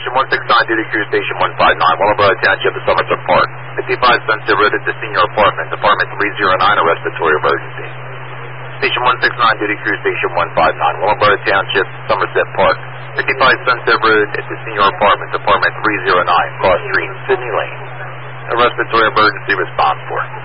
Station 169, duty crew Station 159, Willowboro Township, Somerset Park. 55 Sunset Road at the senior apartment, apartment 309, a respiratory emergency. Station 169, duty crew Station 159, Willowboro Township, Somerset Park. 55 Sunset Road at the senior apartment, apartment 309, Cross Street, Sydney Lane. A respiratory emergency response for.